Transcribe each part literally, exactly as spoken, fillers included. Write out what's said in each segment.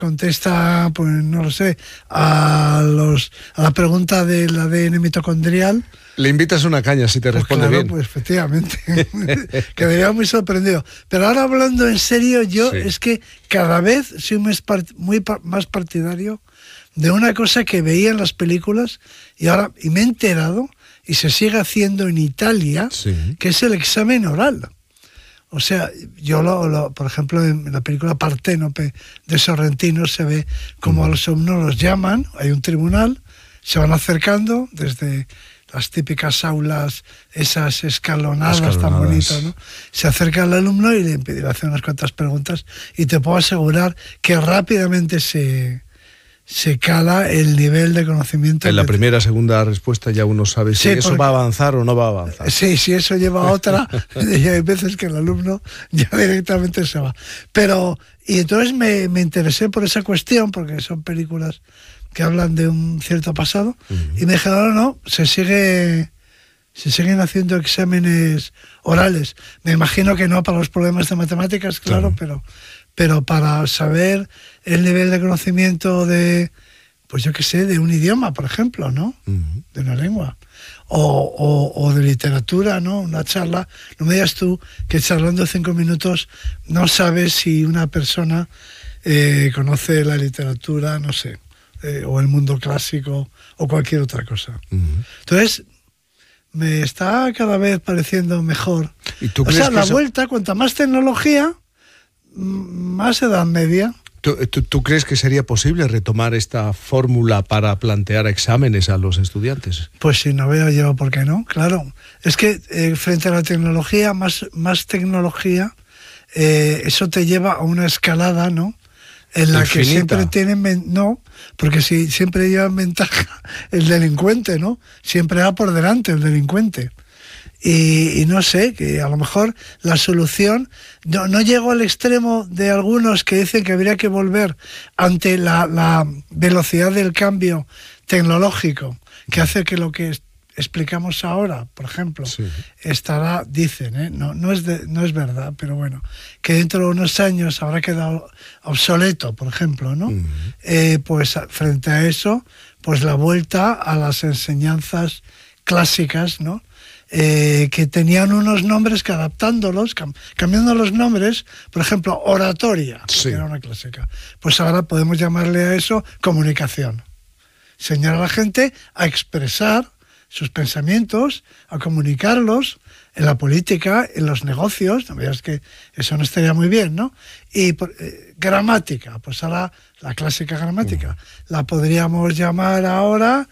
contesta, pues no lo sé, a los a la pregunta del A D N mitocondrial. Le invitas una caña si te Pues responde claro, bien. pues efectivamente. Quedaría muy sorprendido. Pero ahora hablando en serio, yo Sí. es que cada vez soy más, part- muy pa- más partidario de una cosa que veía en las películas y ahora y me he enterado y se sigue haciendo en Italia, Sí. que es el examen oral. O sea, yo, lo, lo, por ejemplo, en la película Parténope de Sorrentino se ve como a los alumnos los llaman, hay un tribunal, se van acercando desde las típicas aulas, esas escalonadas, Escalonadas. tan bonitas, ¿no? Se acerca al alumno y le, le hace unas cuantas preguntas y te puedo asegurar que rápidamente se... se cala el nivel de conocimiento. En la que primera, segunda respuesta ya uno sabe si Sí, eso porque- va a avanzar o no va a avanzar. Sí, si eso lleva a otra, y hay veces que el alumno ya directamente se va. Pero, y entonces me, me interesé por esa cuestión, porque son películas que hablan de un cierto pasado, Uh-huh. y me dijeron, no, no, se sigue, se siguen haciendo exámenes orales. Me imagino que no para los problemas de matemáticas, claro, Claro. pero, pero para saber el nivel de conocimiento de, pues yo qué sé, de un idioma, por ejemplo, ¿no? Uh-huh. De una lengua. O, o, o de literatura, ¿no? Una charla. No me digas tú que charlando cinco minutos no sabes si una persona eh, conoce la literatura, no sé, eh, o el mundo clásico o cualquier otra cosa. Uh-huh. Entonces, me está cada vez pareciendo mejor. ¿Y tú O crees sea, que la eso- vuelta, cuanta más tecnología, m- más edad media. ¿Tú, tú, tú crees que sería posible retomar esta fórmula para plantear exámenes a los estudiantes? Pues si no veo yo por qué no, claro. Es que eh, frente a la tecnología, más, más tecnología, eh, eso te lleva a una escalada, ¿no? En la que Infinita. siempre tienen... men- No, porque si siempre lleva en ventaja el delincuente, ¿no? Siempre va por delante el delincuente. Y, y no sé, que a lo mejor la solución, no, no llego al extremo de algunos que dicen que habría que volver ante la, la velocidad del cambio tecnológico, que hace que lo que es- explicamos ahora, por ejemplo, Sí. estará, dicen, ¿eh? no, no, es de- no es verdad, pero bueno, que dentro de unos años habrá quedado obsoleto, por ejemplo, ¿no? Ujú. Eh, pues a- frente a eso, pues la vuelta a las enseñanzas clásicas, ¿no? Eh, que tenían unos nombres que adaptándolos, cam- cambiando los nombres, por ejemplo, oratoria, Sí. que era una clásica, pues ahora podemos llamarle a eso comunicación. Enseñar a la gente a expresar sus pensamientos, a comunicarlos en la política, en los negocios, no veas que eso no estaría muy bien, ¿no? Y por- eh, gramática, pues ahora la clásica gramática, la podríamos llamar ahora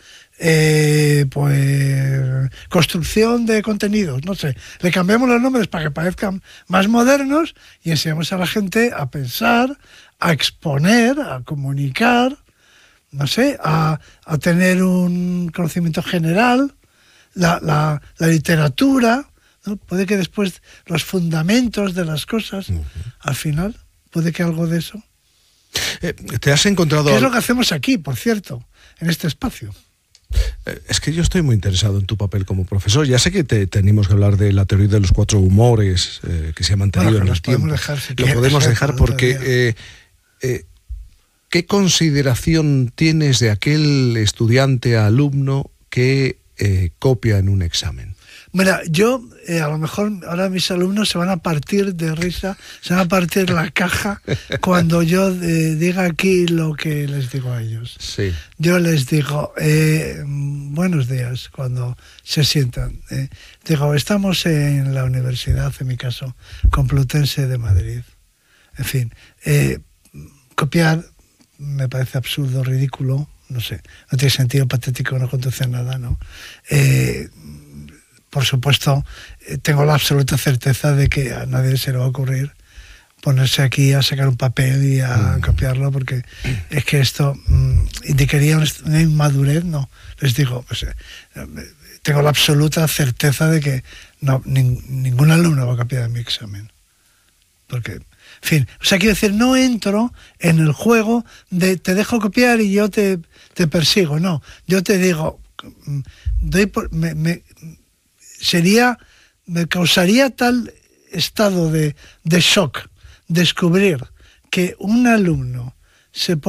eh, pues construcción de contenidos, no sé, le cambiamos los nombres para que parezcan más modernos y enseñamos a la gente a pensar, a exponer, a comunicar, no sé, a, a tener un conocimiento general, la, la, la literatura, ¿no? Puede que después los fundamentos de las cosas, Uh-huh. al final, puede que algo de eso. Eh, ¿Te has encontrado...? ¿Qué es al- lo que hacemos aquí, por cierto, en este espacio? Eh, Es que yo estoy muy interesado en tu papel como profesor. Ya sé que te, tenemos que hablar de la teoría de los cuatro humores eh, que se ha mantenido Bueno, que en los el tiempo. podemos dejar si Lo quieres, podemos ¿eh? dejar Para otro porque... día. eh, eh, ¿qué consideración tienes de aquel estudiante, alumno que eh, copia en un examen? Mira, yo eh, a lo mejor ahora mis alumnos se van a partir de risa, se van a partir la caja cuando yo eh, diga aquí lo que les digo a ellos. Sí. Yo les digo, eh, buenos días, cuando se sientan. Eh, digo, estamos en la universidad, en mi caso, Complutense de Madrid. En fin, eh, copiar me parece absurdo, ridículo, no sé, no tiene sentido, patético, no conduce a nada, ¿no? Eh, por supuesto, eh, tengo la absoluta certeza de que a nadie se le va a ocurrir ponerse aquí a sacar un papel y a Mm. copiarlo, porque es que esto mm, indicaría una, una inmadurez, no. Les digo, pues, eh, tengo la absoluta certeza de que no, nin- ningún alumno va a copiar en mi examen. Porque, en fin, o sea, quiero decir, no entro en el juego de te dejo copiar y yo te, te persigo, no. Yo te digo, mm, doy por, me, me- sería, me causaría tal estado de, de shock descubrir que un alumno se